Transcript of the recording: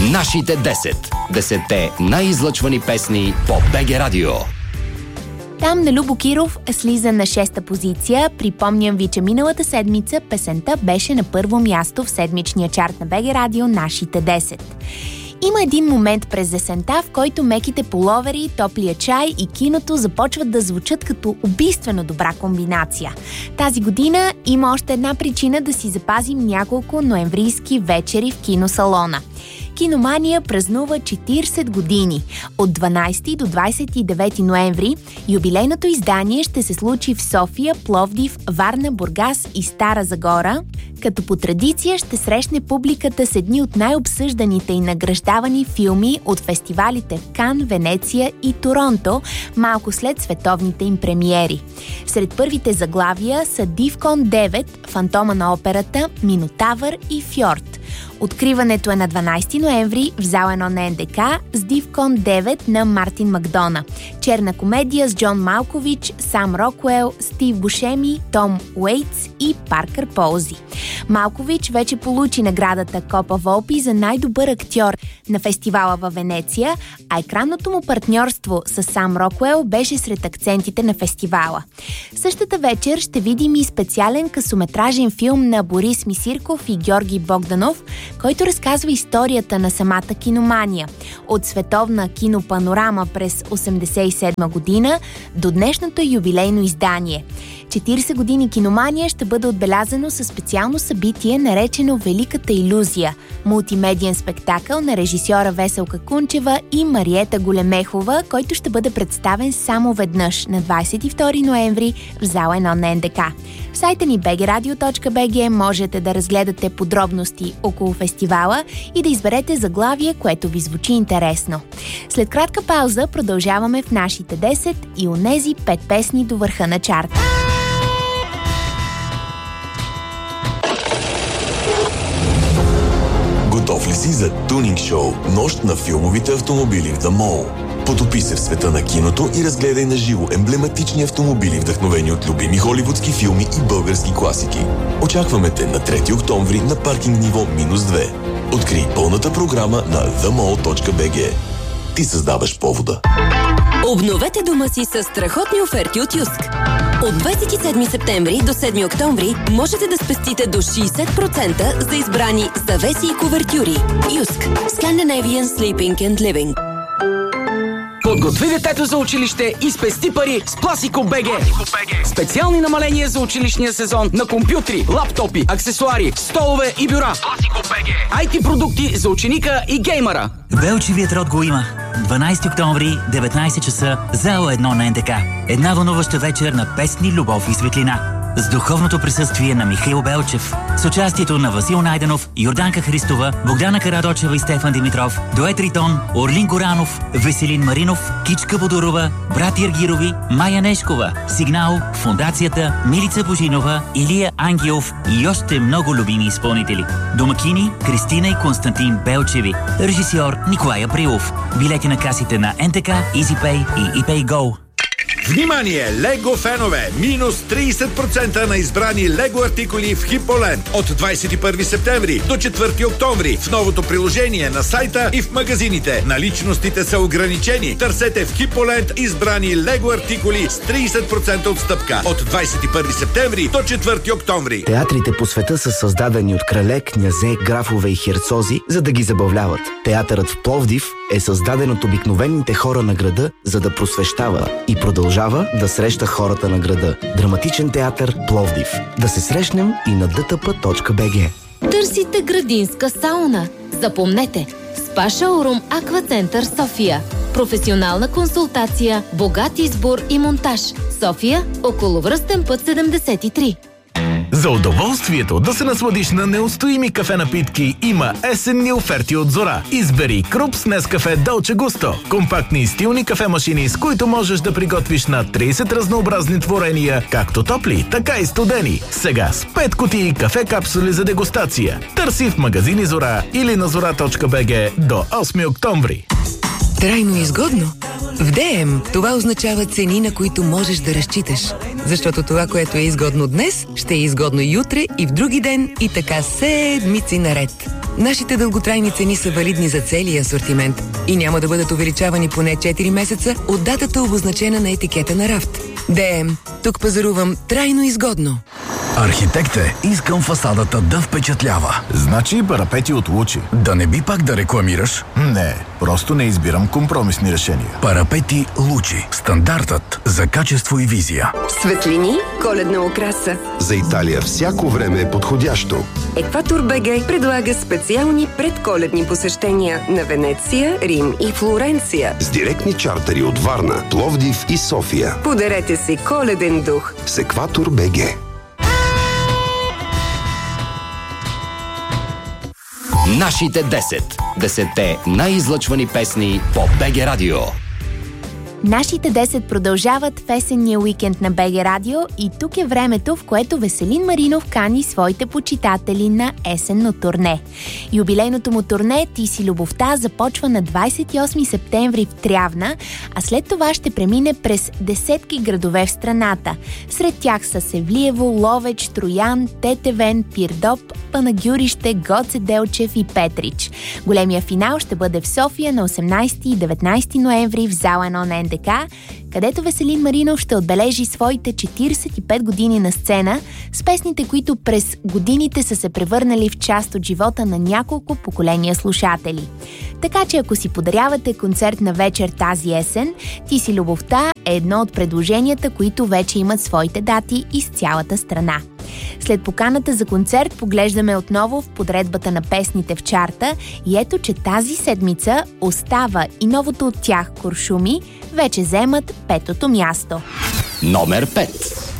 Нашите 10. 10-те най-излъчвани песни по БГ Радио. Там на Любо Киров слиза на 6-та позиция. Припомням ви, че миналата седмица песента беше на първо място в седмичния чарт на БГ Радио Нашите 10. Има един момент през есента, в който меките пуловери, топлия чай и киното започват да звучат като убийствено добра комбинация. Тази година има още една причина да си запазим няколко ноемврийски вечери в киносалона. Киномания празнува 40 години. От 12 до 29 ноември юбилейното издание ще се случи в София, Пловдив, Варна, Бургас и Стара Загора, като по традиция ще срещне публиката с едни от най-обсъжданите и награждавани филми от фестивалите в Кан, Венеция и Торонто, малко след световните им премиери. Сред първите заглавия са Дивкон 9, Фантома на операта, Минотавър и Фьорд. Откриването е на 12 ноември в зал 1 на НДК с Дивкон 9 на Мартин Макдона. Черна комедия с Джон Малкович, Сам Рокуел, Стив Бушеми, Том Уейтс и Паркър Ползи. Малкович вече получи наградата Копа Волпи за най-добър актьор на фестивала във Венеция, а екранното му партньорство с Сам Рокуел беше сред акцентите на фестивала. Същата вечер ще видим и специален късометражен филм на Борис Мисирков и Георги Богданов, който разказва историята на самата киномания. От световна кинопанорама през 1987 година до днешното юбилейно издание. 40 години киномания ще бъде отбелязано със специално събитие, наречено Великата илюзия, мултимедиен спектакъл на режисьора Веселка Кунчева и Мариета Големехова, който ще бъде представен само веднъж на 22 ноември в зал 1 на НДК. В сайта ни bgradio.bg можете да разгледате подробности около фестивала и да изберете заглавие, което ви звучи интересно. След кратка пауза продължаваме в нашите 10 и онези 5 песни до върха на чарта. Готов ли си за тунинг шоу Нощ на филмовите автомобили в The Mall? Потопи се в света на киното и разгледай на живо емблематични автомобили, вдъхновени от любими холивудски филми и български класики. Очакваме те на 3 октомври на паркинг ниво -2. Открий пълната програма на themall.bg. Ти създаваш повода. Обновете дома си с страхотни оферти от Юск. От 27 септември до 7 октомври можете да спестите до 60% за избрани завеси и кувертюри. Юск. Scandinavian Sleeping and Living. Подготви детето за училище и спести пари с Пласико БГ. Специални намаления за училищния сезон на компютри, лаптопи, аксесуари, столове и бюра. Пласико БГ. IT продукти за ученика и геймъра. Белчевият род го има. 12 октомври, 19 часа, зал 1 на НДК. Една вълнуваща вечер на песни, любов и светлина. С духовното присъствие на Михаил Белчев, с участието на Васил Найденов, Йорданка Христова, Богдана Карадочева и Стефан Димитров, Дует Ритон, Орлин Горанов, Веселин Маринов, Кичка Бодорова, Брат Ергирови, Майя Нешкова, Сигнал, Фондацията, Милица Божинова, Илия Ангелов и още много любими изпълнители. Домакини Кристина и Константин Белчеви. Режисьор Николай Априлов. Билети на касите на НТК, EasyPay и ePayGo. Внимание, Лего фенове! Минус 30% на избрани Лего артикули в Хиполенд от 21 септември до 4 октомври в новото приложение на сайта и в магазините. Наличностите са ограничени. Търсете в Хиполенд избрани Лего артикули с 30% отстъпка от 21 септември до 4 октомври. Театрите по света са създадени от крале, князе, графове и херцози, за да ги забавляват. Театърът в Пловдив е създаден от обикновените хора на града, за да просвещава и продължава да среща хората на града. Драматичен театър Пловдив. Да се срещнем и на dtp.bg. Търсите градинска сауна? Запомнете! Спа Шоурум Аквацентър София. Професионална консултация, богат избор и монтаж. София, околовръстен път 73. За удоволствието да се насладиш на неустоими кафе напитки има есенни оферти от Зора. Избери Круп с Нескафе Долче Густо. Компактни и стилни кафе-машини, с които можеш да приготвиш на 30 разнообразни творения, както топли, така и студени. Сега с 5 кутии кафе капсули за дегустация. Търси в магазини Зора или на zora.bg до 8 октомври. Трайно изгодно? В ДМ това означава цени, на които можеш да разчиташ. Защото това, което е изгодно днес, ще е изгодно и утре, и в други ден, и така седмици наред. Нашите дълготрайни цени са валидни за целия асортимент и няма да бъдат увеличавани поне 4 месеца от датата, обозначена на етикета на рафт. ДМ. Тук пазарувам трайно изгодно. Архитекте, искам фасадата да впечатлява. Значи парапети от Лучи. Да не би пак да рекламираш? Не, просто не избирам компромисни решения. Парапети Лучи. Стандартът за качество и визия. Светлини, коледна украса. За Италия всяко време е подходящо. Екватор БГ предлага специални предколедни посещения на Венеция, Рим и Флоренция. С директни чартери от Варна, Пловдив и София. Подарете си коледен дух с Екватор БГ. Нашите 10. 10-те най-излъчвани песни по БГ Радио. Нашите 10 продължават в есенния уикенд на БГ Радио и тук е времето, в което Веселин Маринов кани своите почитатели на есенно турне. Юбилейното му турне "Ти си любовта" започва на 28 септември в Трявна, а след това ще премине през десетки градове в страната. Сред тях са Севлиево, Ловеч, Троян, Тетевен, Пирдоп, Панагюрище, Гоце Делчев и Петрич. Големия финал ще бъде в София на 18 и 19 ноември в зала 1 на НДК, където Веселин Маринов ще отбележи своите 45 години на сцена с песните, които през годините са се превърнали в част от живота на няколко поколения слушатели. Така че ако си подарявате концертна вечер тази есен, "Ти си любовта" е едно от предложенията, които вече имат своите дати из цялата страна. След поканата за концерт поглеждаме отново в подредбата на песните в чарта и ето, че тази седмица "Остава" и новото от тях "Куршуми" вече вземат 5-то място. Номер 5.